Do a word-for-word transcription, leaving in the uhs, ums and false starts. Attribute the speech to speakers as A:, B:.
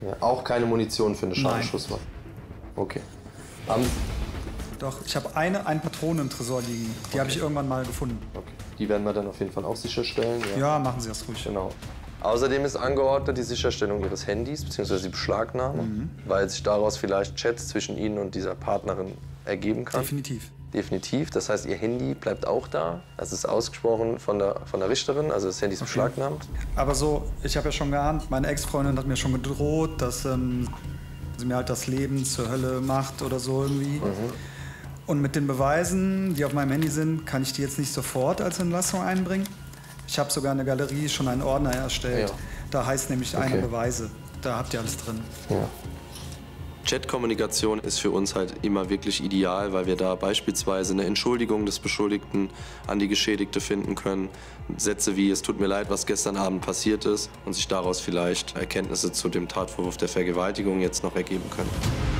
A: Ja, auch keine Munition für eine Scharfschusswaffe? Okay. Am
B: Doch, ich habe eine, eine Patrone im Tresor liegen. Die
A: okay.
B: habe ich irgendwann mal gefunden.
A: Okay. Die werden wir dann auf jeden Fall auch sicherstellen.
B: Ja, ja, machen Sie das ruhig.
A: Genau. Außerdem ist angeordnet die Sicherstellung Ihres Handys bzw. die Beschlagnahme, mhm. weil sich daraus vielleicht Chats zwischen Ihnen und dieser Partnerin ergeben kann.
B: Definitiv.
A: Definitiv. Das heißt, Ihr Handy bleibt auch da. Das ist ausgesprochen von der, von der Richterin, also das Handy ist okay. beschlagnahmt.
B: Aber so, ich habe ja schon geahnt, meine Ex-Freundin hat mir schon gedroht, dass ähm, sie mir halt das Leben zur Hölle macht oder so irgendwie. Mhm. Und mit den Beweisen, die auf meinem Handy sind, kann ich die jetzt nicht sofort als Entlassung einbringen. Ich habe sogar in der Galerie schon einen Ordner erstellt. Ja. Da heißt nämlich okay. eine Beweise. Da habt ihr alles drin.
A: Ja. Chatkommunikation ist für uns halt immer wirklich ideal, weil wir da beispielsweise eine Entschuldigung des Beschuldigten an die Geschädigte finden können. Sätze wie, es tut mir leid, was gestern Abend passiert ist und sich daraus vielleicht Erkenntnisse zu dem Tatvorwurf der Vergewaltigung jetzt noch ergeben können.